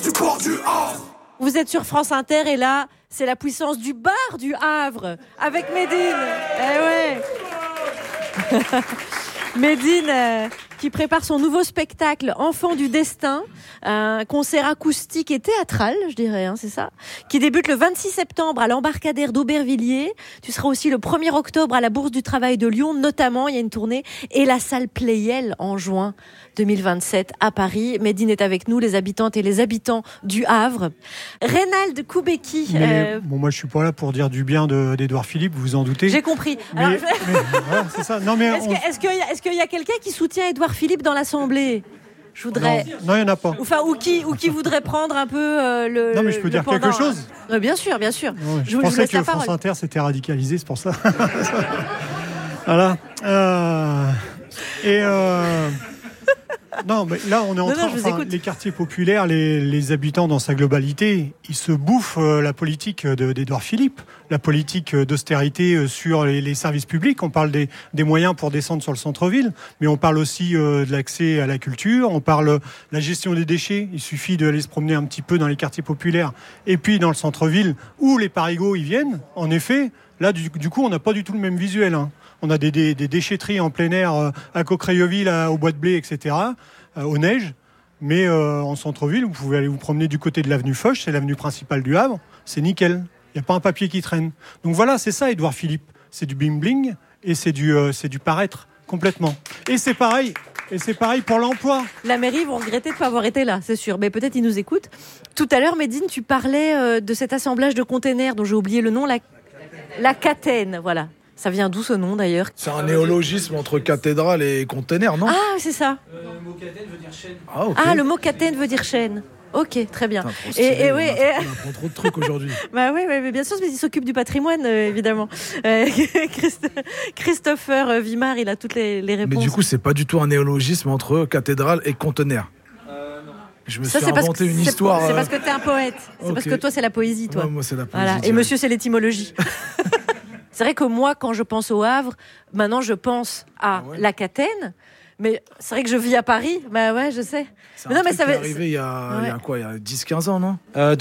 puissance du port du Havre. Vous êtes sur France Inter et là, c'est la puissance du bar du Havre avec Médine. Eh ouais. Médine qui prépare son nouveau spectacle Enfants du Destin, un concert acoustique et théâtral, je dirais, c'est ça, qui débute le 26 septembre à l'Embarcadère d'Aubervilliers. Tu seras aussi le 1er octobre à la Bourse du Travail de Lyon, notamment, il y a une tournée, et la salle Playel en juin 2027 à Paris. Médine est avec nous, les habitantes et les habitants du Havre. Reynald Koubeki. Moi, je suis pas là pour dire du bien d'Édouard Philippe, vous vous en doutez. J'ai compris. Mais voilà, c'est ça. Non, mais est-ce qu'il y a quelqu'un qui soutient Édouard Philippe dans l'Assemblée? Je voudrais. Non, il n'y en a pas. Enfin, ou qui voudrait prendre un peu le. Non, mais je peux dire quelque chose. Bien sûr. Ouais, je pensais que France Inter s'était radicalisé, c'est pour ça. Voilà. Non, mais là, on est en train. Les quartiers populaires, les habitants dans sa globalité, ils se bouffent la politique d'Édouard Philippe, la politique d'austérité sur les services publics. On parle des moyens pour descendre sur le centre-ville, mais on parle aussi de l'accès à la culture. On parle de la gestion des déchets. Il suffit d'aller se promener un petit peu dans les quartiers populaires et puis dans le centre-ville où les parigots y viennent. En effet, là, du coup, on n'a pas du tout le même visuel. On a des déchetteries en plein air à Coquerayeville, au Bois de Blé, etc., aux neiges. Mais en centre-ville, vous pouvez aller vous promener du côté de l'avenue Foch, c'est l'avenue principale du Havre, c'est nickel. Il n'y a pas un papier qui traîne. Donc voilà, c'est ça, Édouard Philippe. C'est du bling-bling et c'est du paraître complètement. Et c'est pareil pour l'emploi. La mairie vont regretter de ne pas avoir été là, c'est sûr. Mais peut-être ils nous écoutent. Tout à l'heure, Médine, tu parlais de cet assemblage de containers dont j'ai oublié le nom, la Catène, voilà. Ça vient d'où ce nom d'ailleurs? C'est un néologisme entre cathédrale et container, non? Ah, c'est ça. Le mot catène veut dire chaîne. Ah, le mot catène veut dire chaîne. Ok, très bien. On apprend trop de trucs aujourd'hui. Oui, mais bien sûr, mais il s'occupe du patrimoine, évidemment. Christopher Wimard, il a toutes les réponses. Mais du coup, c'est pas du tout un néologisme entre cathédrale et conteneur. Non. Je me suis inventé une histoire. C'est parce que t'es un poète. C'est parce que toi, c'est la poésie, toi. Ouais, moi, c'est la poésie. Voilà. Et monsieur, c'est l'étymologie. C'est vrai que moi, quand je pense au Havre, maintenant, je pense à la Catène. Mais c'est vrai que je vis à Paris. Bah ouais, je sais. C'est un truc qui est arrivé il y a 10-15 ans, non?